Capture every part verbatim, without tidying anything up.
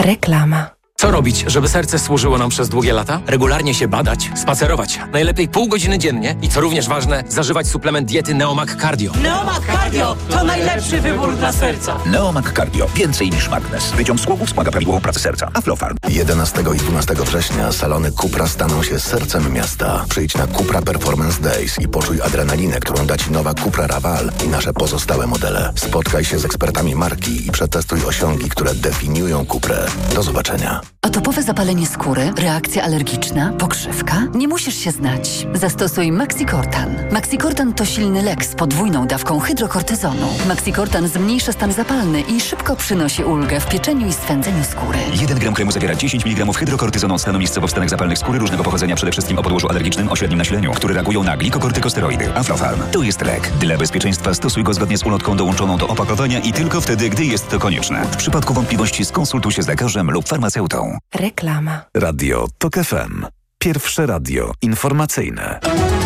Reklama. Co robić, żeby serce służyło nam przez długie lata? Regularnie się badać, spacerować. Najlepiej pół godziny dziennie i co również ważne, zażywać suplement diety Neomag Cardio. Neomag Cardio to najlepszy wybór dla serca. Neomag Cardio. Więcej niż magnez. Wyciąg z głowy wspomaga prawidłową pracę serca. Aflofarm. jedenastego i dwunastego września salony Cupra staną się sercem miasta. Przyjdź na Cupra Performance Days i poczuj adrenalinę, którą da Ci nowa Cupra Raval i nasze pozostałe modele. Spotkaj się z ekspertami marki i przetestuj osiągi, które definiują Cuprę. Do zobaczenia. Atopowe zapalenie skóry, reakcja alergiczna, pokrzywka? Nie musisz się znać. Zastosuj Maxicortan. Maxicortan to silny lek z podwójną dawką hydrokortyzonu. Maxicortan zmniejsza stan zapalny i szybko przynosi ulgę w pieczeniu i swędzeniu skóry. jeden gram kremu zawiera dziesięć miligramów hydrokortyzonu od stanu miejscowo w stanach zapalnych skóry różnego pochodzenia, przede wszystkim o podłożu alergicznym o średnim nasileniu, które reagują na glikokortykosteroidy. Aflofarm. To jest lek. Dla bezpieczeństwa stosuj go zgodnie z ulotką dołączoną do opakowania i tylko wtedy, gdy jest to konieczne. W przypadku wątpliwości skonsultuj się z lekarzem lub farmaceutą. Reklama. Radio TOK F M. Pierwsze radio informacyjne.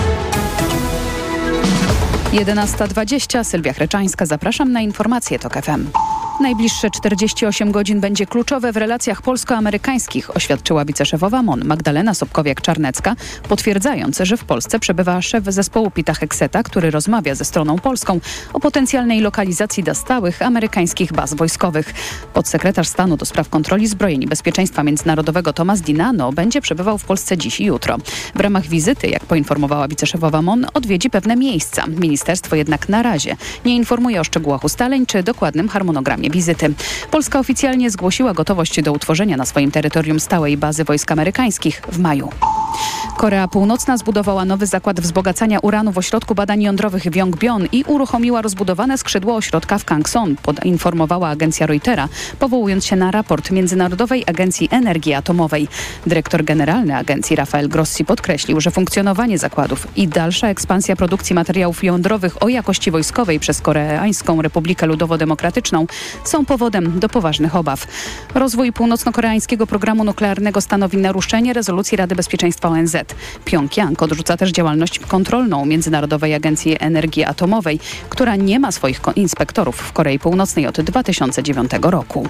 jedenasta dwadzieścia. Sylwia Chreczańska. Zapraszam na informacje TOK F M. Najbliższe czterdzieści osiem godzin będzie kluczowe w relacjach polsko-amerykańskich, oświadczyła wiceszefowa M O N Magdalena Sobkowiak-Czarnecka, potwierdzając, że w Polsce przebywa szef zespołu Pita Hegseta, który rozmawia ze stroną polską o potencjalnej lokalizacji do stałych amerykańskich baz wojskowych. Podsekretarz stanu do spraw kontroli zbrojeń i bezpieczeństwa międzynarodowego Tomasz Dinano będzie przebywał w Polsce dziś i jutro. W ramach wizyty, jak poinformowała wiceszefowa M O N, odwiedzi pewne miejsca. Ministerstwo jednak na razie nie informuje o szczegółach ustaleń czy dokładnym harmonogramie wizyty. Polska oficjalnie zgłosiła gotowość do utworzenia na swoim terytorium stałej bazy wojsk amerykańskich w maju. Korea Północna zbudowała nowy zakład wzbogacania uranu w ośrodku badań jądrowych w Yongbyon i uruchomiła rozbudowane skrzydło ośrodka w Kangson, poinformowała agencja Reutera, powołując się na raport Międzynarodowej Agencji Energii Atomowej. Dyrektor generalny agencji Rafael Grossi podkreślił, że funkcjonowanie zakładów i dalsza ekspansja produkcji materiałów jądrowych o jakości wojskowej przez Koreańską Republikę Ludowo-Demokratyczną są powodem do poważnych obaw. Rozwój północno-koreańskiego programu nuklearnego stanowi naruszenie rezolucji Rady Bezpieczeństwa O N Z. Pjongjang odrzuca też działalność kontrolną Międzynarodowej Agencji Energii Atomowej, która nie ma swoich inspektorów w Korei Północnej od dwa tysiące dziewiątego roku.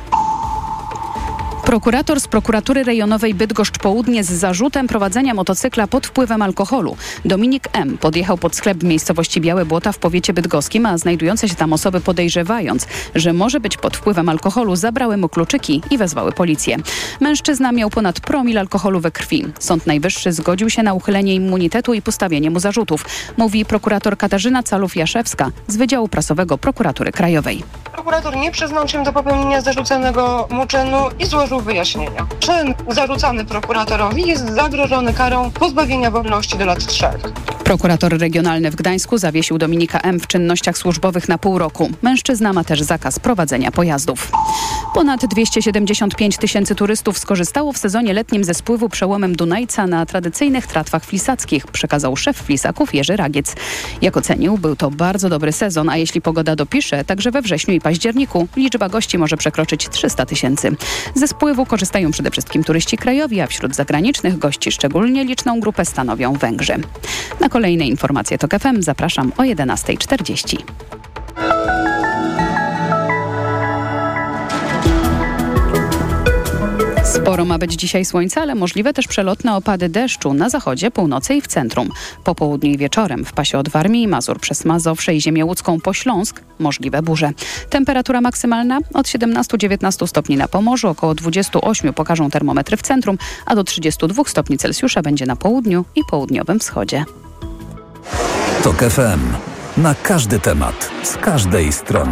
Prokurator z prokuratury rejonowej Bydgoszcz Południe z zarzutem prowadzenia motocykla pod wpływem alkoholu. Dominik M. podjechał pod sklep w miejscowości Białe Błota w powiecie bydgoskim, a znajdujące się tam osoby podejrzewając, że może być pod wpływem alkoholu, zabrały mu kluczyki i wezwały policję. Mężczyzna miał ponad promil alkoholu we krwi. Sąd Najwyższy zgodził się na uchylenie immunitetu i postawienie mu zarzutów, mówi prokurator Katarzyna Calów-Jaszewska z Wydziału Prasowego Prokuratury Krajowej. Prokurator nie przyznał się do popełnienia zarzucanego mu czynu i złożył wyjaśnienia. Czyn zarzucany prokuratorowi jest zagrożony karą pozbawienia wolności do lat trzech. Prokurator regionalny w Gdańsku zawiesił Dominika M. w czynnościach służbowych na pół roku. Mężczyzna ma też zakaz prowadzenia pojazdów. Ponad dwieście siedemdziesiąt pięć tysięcy turystów skorzystało w sezonie letnim ze spływu przełomem Dunajca na tradycyjnych tratwach flisackich, przekazał szef Flisaków Jerzy Ragiec. Jak ocenił, był to bardzo dobry sezon, a jeśli pogoda dopisze, także we wrześniu i październiku liczba gości może przekroczyć trzysta tysięcy. Ze spływu korzystają przede wszystkim turyści krajowi, a wśród zagranicznych gości szczególnie liczną grupę stanowią Węgrzy. Na kolejne informacje TOK F M zapraszam o jedenasta czterdzieści. Sporo ma być dzisiaj słońca, ale możliwe też przelotne opady deszczu na zachodzie, północy i w centrum. Po południu i wieczorem w pasie od Warmii i Mazur przez Mazowsze i ziemię łódzką po Śląsk możliwe burze. Temperatura maksymalna od siedemnaście do dziewiętnastu stopni na Pomorzu, około dwadzieścia osiem pokażą termometry w centrum, a do trzydziestu dwóch stopni Celsjusza będzie na południu i południowym wschodzie. TOK F M. Na każdy temat, z każdej strony.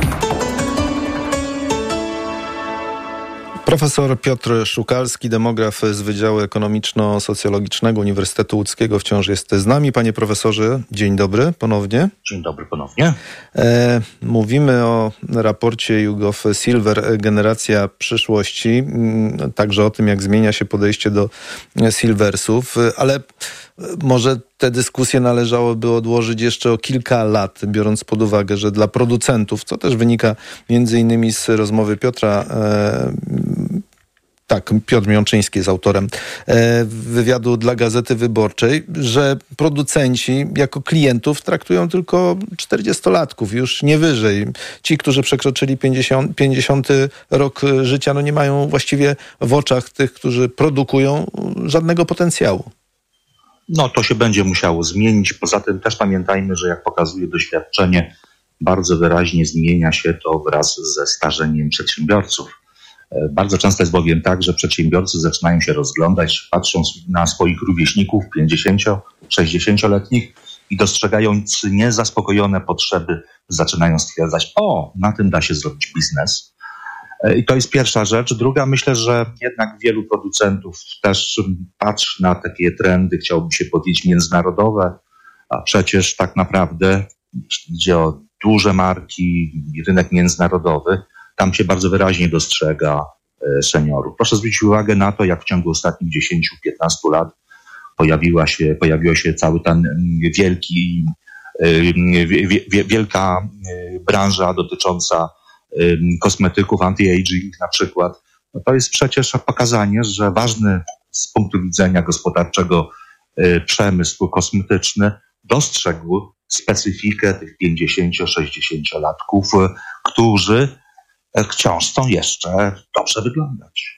Profesor Piotr Szukalski, demograf z Wydziału Ekonomiczno-Socjologicznego Uniwersytetu Łódzkiego wciąż jest z nami. Panie profesorze, dzień dobry ponownie. Dzień dobry ponownie. E, mówimy o raporcie YouGov Silver Generacja Przyszłości, także o tym, jak zmienia się podejście do Silversów, ale może te dyskusje należałoby odłożyć jeszcze o kilka lat, biorąc pod uwagę, że dla producentów, co też wynika między innymi z rozmowy Piotra, e, tak, Piotr Miączyński jest autorem e, wywiadu dla Gazety Wyborczej, że producenci jako klientów traktują tylko czterdziestolatków, już nie wyżej. Ci, którzy przekroczyli pięćdziesiąty rok życia, no nie mają właściwie w oczach tych, którzy produkują, żadnego potencjału. No to się będzie musiało zmienić. Poza tym też pamiętajmy, że jak pokazuje doświadczenie, bardzo wyraźnie zmienia się to wraz ze starzeniem przedsiębiorców. Bardzo często jest bowiem tak, że przedsiębiorcy zaczynają się rozglądać, patrzą na swoich rówieśników pięćdziesięcio-, sześćdziesięcioletnich i dostrzegając niezaspokojone potrzeby, zaczynają stwierdzać, o, na tym da się zrobić biznes. I to jest pierwsza rzecz. Druga, myślę, że jednak wielu producentów też patrzy na takie trendy, chciałoby się podjąć międzynarodowe, a przecież tak naprawdę idzie o duże marki, rynek międzynarodowy. Tam się bardzo wyraźnie dostrzega seniorów. Proszę zwrócić uwagę na to, jak w ciągu ostatnich dziesięć do piętnastu lat pojawiła się, pojawiła się cały ten wielki, wielka branża dotycząca kosmetyków, anti-aging na przykład. No to jest przecież pokazanie, że ważny z punktu widzenia gospodarczego przemysł kosmetyczny dostrzegł specyfikę tych pięćdziesięcio-sześćdziesięciolatków, którzy wciąż chcą jeszcze dobrze wyglądać.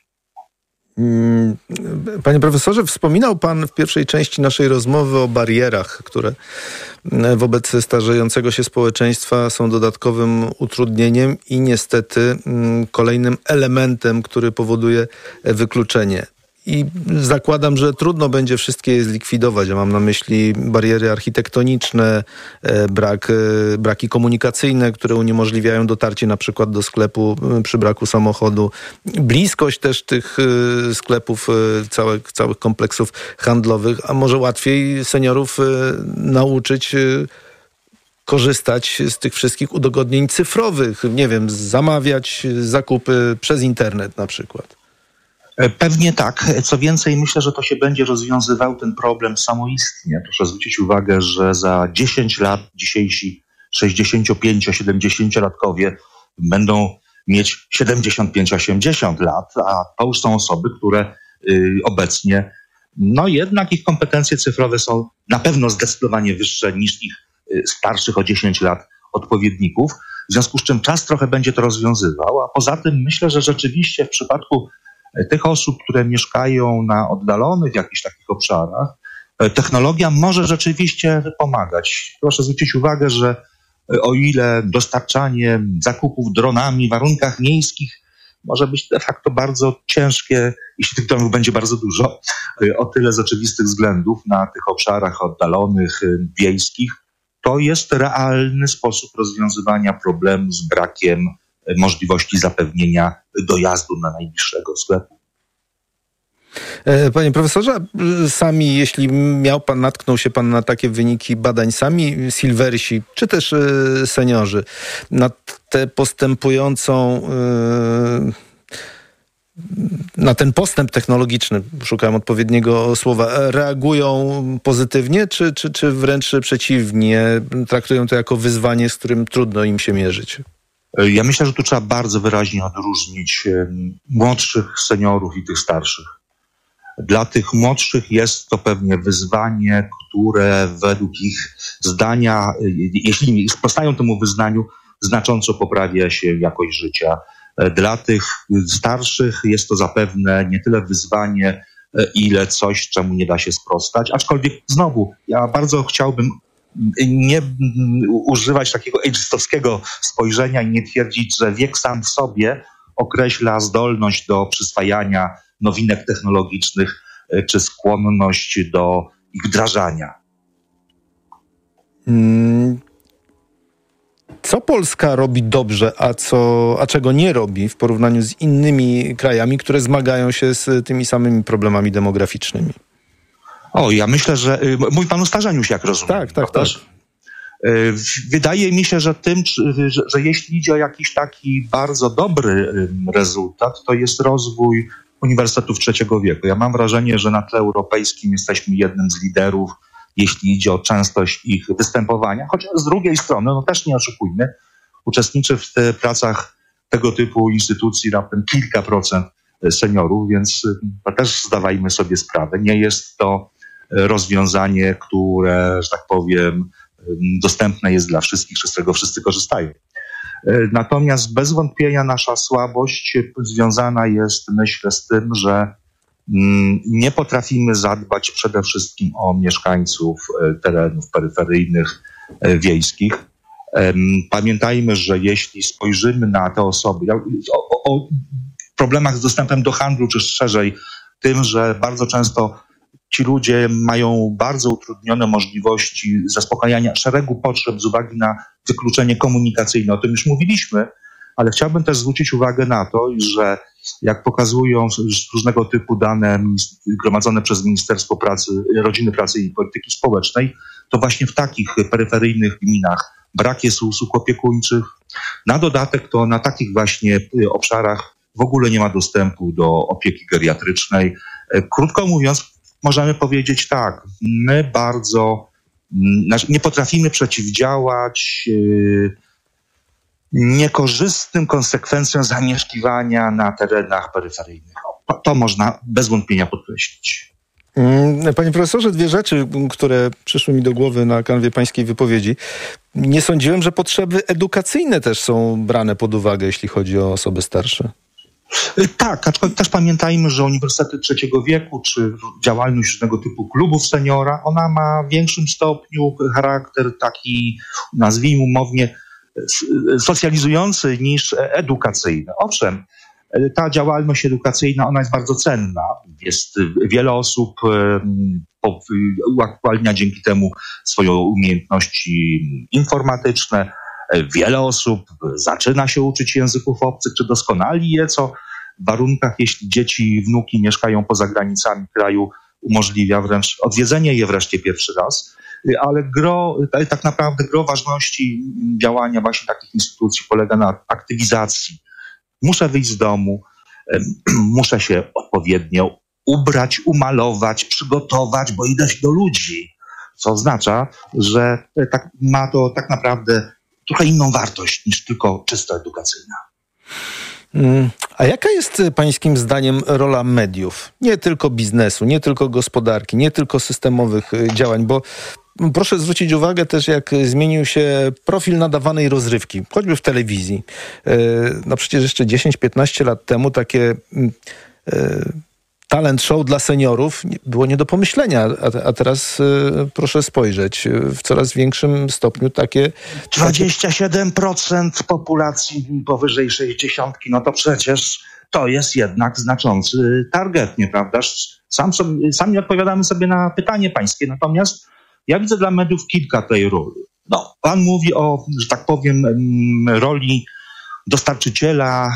Panie profesorze, wspominał pan w pierwszej części naszej rozmowy o barierach, które wobec starzejącego się społeczeństwa są dodatkowym utrudnieniem i niestety kolejnym elementem, który powoduje wykluczenie. I zakładam, że trudno będzie wszystkie je zlikwidować. Ja mam na myśli bariery architektoniczne, brak, braki komunikacyjne, które uniemożliwiają dotarcie na przykład do sklepu przy braku samochodu. Bliskość też tych sklepów, całych, całych kompleksów handlowych, a może łatwiej seniorów nauczyć korzystać z tych wszystkich udogodnień cyfrowych. Nie wiem, zamawiać zakupy przez internet na przykład. Pewnie tak. Co więcej, myślę, że to się będzie rozwiązywał ten problem samoistnie. Proszę zwrócić uwagę, że za dziesięć lat dzisiejsi sześćdziesięciopięcio-siedemdziesięciolatkowie będą mieć siedemdziesiąt pięć osiemdziesiąt lat, a to już są osoby, które y, obecnie, no jednak ich kompetencje cyfrowe są na pewno zdecydowanie wyższe niż ich y, starszych o dziesięć lat odpowiedników. W związku z czym czas trochę będzie to rozwiązywał, a poza tym myślę, że rzeczywiście w przypadku tych osób, które mieszkają na oddalonych jakichś takich obszarach, technologia może rzeczywiście pomagać. Proszę zwrócić uwagę, że o ile dostarczanie zakupów dronami w warunkach miejskich może być de facto bardzo ciężkie, jeśli tych dronów będzie bardzo dużo, o tyle z oczywistych względów na tych obszarach oddalonych, wiejskich, to jest realny sposób rozwiązywania problemu z brakiem możliwości zapewnienia dojazdu na najbliższego sklepu. Panie profesorze, sami, jeśli miał pan, natknął się pan na takie wyniki badań, sami silversi, czy też seniorzy, na tę postępującą, na ten postęp technologiczny, szukałem odpowiedniego słowa, reagują pozytywnie, czy, czy, czy wręcz przeciwnie, traktują to jako wyzwanie, z którym trudno im się mierzyć? Ja myślę, że tu trzeba bardzo wyraźnie odróżnić młodszych seniorów i tych starszych. Dla tych młodszych jest to pewnie wyzwanie, które według ich zdania, jeśli sprostając temu wyznaniu, znacząco poprawia się jakość życia. Dla tych starszych jest to zapewne nie tyle wyzwanie, ile coś, czemu nie da się sprostać. Aczkolwiek znowu, ja bardzo chciałbym nie używać takiego ageistowskiego spojrzenia i nie twierdzić, że wiek sam w sobie określa zdolność do przyswajania nowinek technologicznych czy skłonność do ich wdrażania. Co Polska robi dobrze, a, co, a czego nie robi w porównaniu z innymi krajami, które zmagają się z tymi samymi problemami demograficznymi? O, ja myślę, że... Mówi pan o starzeniu się, jak rozumiem. Tak, tak, tak. Wydaje mi się, że tym, że, że jeśli idzie o jakiś taki bardzo dobry rezultat, to jest rozwój uniwersytetów trzeciego wieku. Ja mam wrażenie, że na tle europejskim jesteśmy jednym z liderów, jeśli idzie o częstość ich występowania, chociaż z drugiej strony, no też nie oszukujmy, uczestniczy w te pracach tego typu instytucji raptem kilka procent seniorów, więc też zdawajmy sobie sprawę, nie jest to rozwiązanie, które, że tak powiem, dostępne jest dla wszystkich, z którego wszyscy korzystają. Natomiast bez wątpienia nasza słabość związana jest, myślę, z tym, że nie potrafimy zadbać przede wszystkim o mieszkańców terenów peryferyjnych, wiejskich. Pamiętajmy, że jeśli spojrzymy na te osoby, o, o problemach z dostępem do handlu, czy szerzej tym, że bardzo często ci ludzie mają bardzo utrudnione możliwości zaspokajania szeregu potrzeb z uwagi na wykluczenie komunikacyjne. O tym już mówiliśmy, ale chciałbym też zwrócić uwagę na to, że jak pokazują różnego typu dane gromadzone przez Ministerstwo Pracy, Rodziny, Pracy i Polityki Społecznej, to właśnie w takich peryferyjnych gminach brak jest usług opiekuńczych. Na dodatek to na takich właśnie obszarach w ogóle nie ma dostępu do opieki geriatrycznej. Krótko mówiąc, możemy powiedzieć tak, my bardzo nie potrafimy przeciwdziałać niekorzystnym konsekwencjom zamieszkiwania na terenach peryferyjnych. To, to można bez wątpienia podkreślić. Panie profesorze, dwie rzeczy, które przyszły mi do głowy na kanwie pańskiej wypowiedzi. Nie sądziłem, że potrzeby edukacyjne też są brane pod uwagę, jeśli chodzi o osoby starsze. Tak, aczkolwiek też pamiętajmy, że uniwersytety trzeciego wieku, czy działalność różnego typu klubów seniora, ona ma w większym stopniu charakter taki, nazwijmy umownie, socjalizujący niż edukacyjny. Owszem, ta działalność edukacyjna, ona jest bardzo cenna. Jest wiele osób uaktualnia dzięki temu swoje umiejętności informatyczne. Wiele osób zaczyna się uczyć języków obcych, czy doskonali je, co w warunkach, jeśli dzieci i wnuki mieszkają poza granicami kraju, umożliwia wręcz odwiedzenie je wreszcie pierwszy raz. Ale gro, tak naprawdę gro ważności działania właśnie takich instytucji polega na aktywizacji. Muszę wyjść z domu, muszę się odpowiednio ubrać, umalować, przygotować, bo idę do ludzi. Co oznacza, że tak, ma to tak naprawdę trochę inną wartość niż tylko czysto edukacyjna. A jaka jest pańskim zdaniem rola mediów? Nie tylko biznesu, nie tylko gospodarki, nie tylko systemowych działań, bo proszę zwrócić uwagę też, jak zmienił się profil nadawanej rozrywki, choćby w telewizji. No przecież jeszcze dziesięć piętnaście lat temu takie talent show dla seniorów było nie do pomyślenia, a, a teraz y, proszę spojrzeć, w coraz większym stopniu takie... dwadzieścia siedem procent populacji powyżej sześćdziesiątki, no to przecież to jest jednak znaczący target, nieprawdaż? Sam sobie, sami odpowiadamy sobie na pytanie pańskie, natomiast ja widzę dla mediów kilka tej ról. No, pan mówi o, że tak powiem, roli dostarczyciela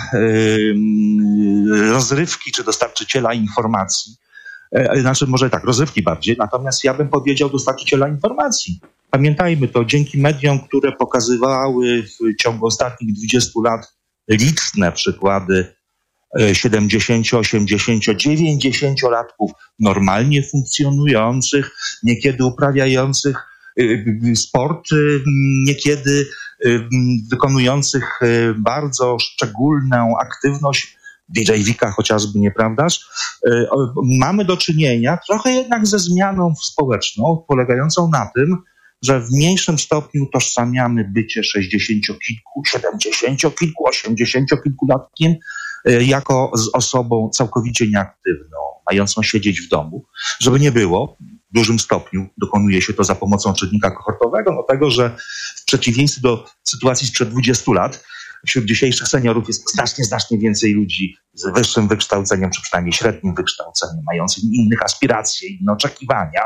yy, rozrywki czy dostarczyciela informacji. Yy, znaczy może tak, rozrywki bardziej, natomiast ja bym powiedział dostarczyciela informacji. Pamiętajmy to, dzięki mediom, które pokazywały w ciągu ostatnich dwudziestu lat liczne przykłady siedemdziesięcio-, osiemdziesięcio-, dziewięćdziesięciolatków normalnie funkcjonujących, niekiedy uprawiających sport, niekiedy wykonujących bardzo szczególną aktywność w didżej wikach chociażby, nieprawdaż? Mamy do czynienia trochę jednak ze zmianą społeczną, polegającą na tym, że w mniejszym stopniu tożsamiamy bycie sześćdziesięciokilku, siedemdziesięciokilku, osiemdziesięciokilkulatkiem jako z osobą całkowicie nieaktywną, mającą siedzieć w domu. Żeby nie było, w dużym stopniu dokonuje się to za pomocą czynnika kohortowego, no tego, że w przeciwieństwie do sytuacji sprzed dwudziestu lat, wśród dzisiejszych seniorów jest znacznie, znacznie więcej ludzi z wyższym wykształceniem, czy przynajmniej średnim wykształceniem, mających innych aspiracje, inne oczekiwania,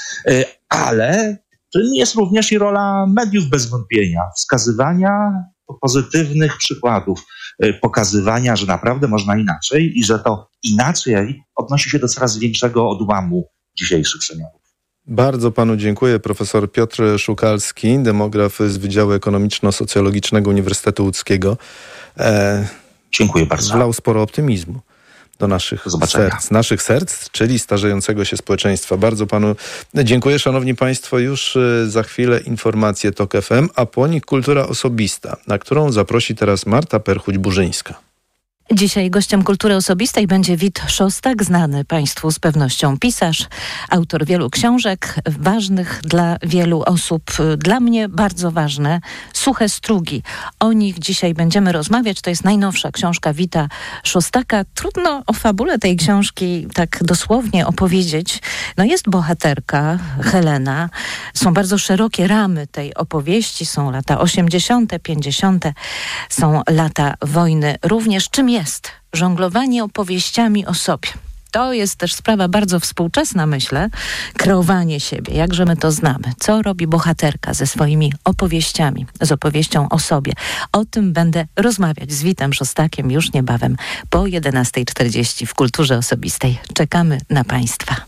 ale tym jest również i rola mediów bez wątpienia, wskazywania pozytywnych przykładów, pokazywania, że naprawdę można inaczej i że to inaczej odnosi się do coraz większego odłamu dzisiejszych seniorów. Bardzo panu dziękuję. Profesor Piotr Szukalski, demograf z Wydziału Ekonomiczno-Socjologicznego Uniwersytetu Łódzkiego. E, dziękuję bardzo. Wlał sporo optymizmu do naszych serc, naszych serc, czyli starzejącego się społeczeństwa. Bardzo panu dziękuję. Szanowni państwo, już za chwilę informacje TOK F M, a po nich kultura osobista, na którą zaprosi teraz Marta Perchuć-Burzyńska. Dzisiaj gościem Kultury Osobistej będzie Wit Szostak, znany Państwu z pewnością pisarz, autor wielu książek, ważnych dla wielu osób. Dla mnie bardzo ważne, Suche strugi. O nich dzisiaj będziemy rozmawiać. To jest najnowsza książka Wita Szostaka. Trudno o fabule tej książki tak dosłownie opowiedzieć. No jest bohaterka, Helena. Są bardzo szerokie ramy tej opowieści. Są lata osiemdziesiąte, pięćdziesiąte. Są lata wojny. Również czym jest żonglowanie opowieściami o sobie? To jest też sprawa bardzo współczesna, myślę. Kreowanie siebie, jakże my to znamy. Co robi bohaterka ze swoimi opowieściami, z opowieścią o sobie? O tym będę rozmawiać z Witem Szostakiem już niebawem po jedenastej czterdzieści w Kulturze Osobistej. Czekamy na Państwa.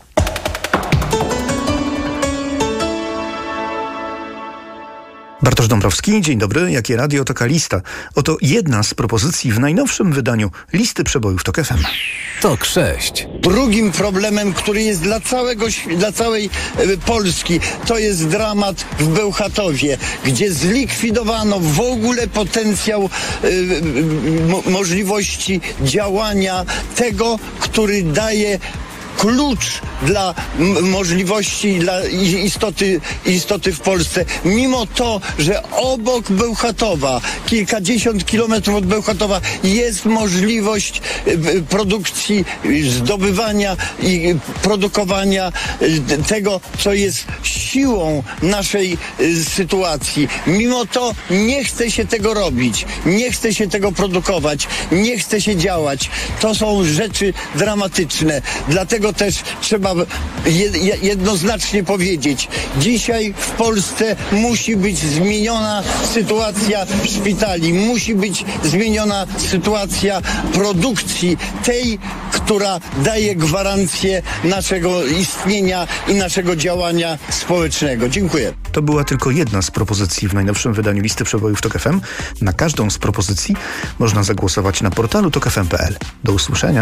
Bartosz Dąbrowski, dzień dobry. Jakie radio, taka lista. Oto jedna z propozycji w najnowszym wydaniu listy przebojów TOK F M. TOK sześć. Drugim problemem, który jest dla całego, dla całej y, Polski, to jest dramat w Bełchatowie, gdzie zlikwidowano w ogóle potencjał y, y, mo, możliwości działania tego, który daje klucz dla m- możliwości, dla istoty, istoty w Polsce. Mimo to, że obok Bełchatowa, kilkadziesiąt kilometrów od Bełchatowa jest możliwość y, produkcji, y, zdobywania i produkowania y, tego, co jest siłą naszej y, sytuacji. Mimo to nie chce się tego robić, nie chce się tego produkować, nie chce się działać. To są rzeczy dramatyczne. Dlatego też trzeba jednoznacznie powiedzieć, dzisiaj w Polsce musi być zmieniona sytuacja szpitali, musi być zmieniona sytuacja produkcji, tej, która daje gwarancję naszego istnienia i naszego działania społecznego. Dziękuję. To była tylko jedna z propozycji w najnowszym wydaniu listy przebojów TOK F M. Na każdą z propozycji można zagłosować na portalu tok f m kropka p l. Do usłyszenia.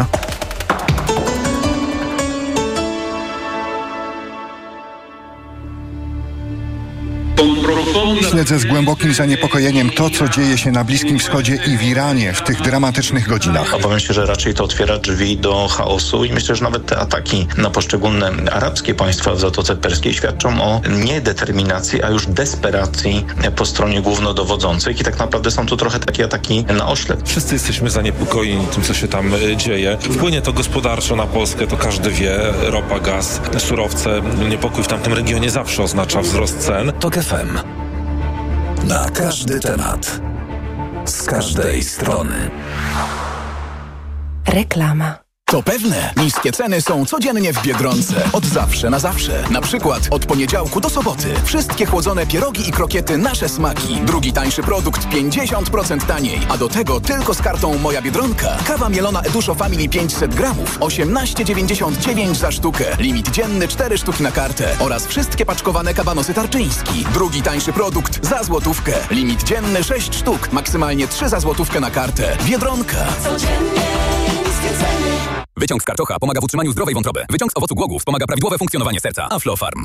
Śledzę z głębokim zaniepokojeniem to, co dzieje się na Bliskim Wschodzie i w Iranie w tych dramatycznych godzinach. Obawiam się, że raczej to otwiera drzwi do chaosu i myślę, że nawet te ataki na poszczególne arabskie państwa w Zatoce Perskiej świadczą o niedeterminacji, a już desperacji po stronie głównodowodzących i tak naprawdę są to trochę takie ataki na oślep. Wszyscy jesteśmy zaniepokojeni tym, co się tam dzieje. Wpłynie to gospodarczo na Polskę, to każdy wie. Ropa, gaz, surowce. Niepokój w tamtym regionie zawsze oznacza wzrost cen. TOK F M. Na każdy temat. Z każdej strony. Reklama. To pewne, niskie ceny są codziennie w Biedronce. Od zawsze na zawsze. Na przykład od poniedziałku do soboty. Wszystkie chłodzone pierogi i krokiety nasze smaki. Drugi tańszy produkt pięćdziesiąt procent taniej. A do tego tylko z kartą Moja Biedronka. Kawa mielona Eduszo Family pięćset gramów. osiemnaście dziewięćdziesiąt dziewięć za sztukę. Limit dzienny cztery sztuki na kartę. Oraz wszystkie paczkowane kabanosy Tarczyński. Drugi tańszy produkt za złotówkę. Limit dzienny sześć sztuk. Maksymalnie trzy za złotówkę na kartę. Biedronka. Codziennie niskie ceny. Wyciąg z karczocha pomaga w utrzymaniu zdrowej wątroby. Wyciąg z owocu głogów pomaga prawidłowe funkcjonowanie serca. Aflofarm.